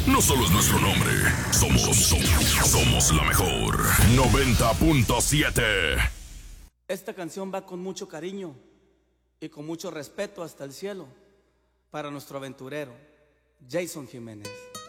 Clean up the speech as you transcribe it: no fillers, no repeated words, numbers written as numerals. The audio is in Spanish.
no solo es nuestro nombre, somos la mejor. 90.7. Esta canción va con mucho cariño y con mucho respeto hasta el cielo para nuestro aventurero, Jason Jiménez.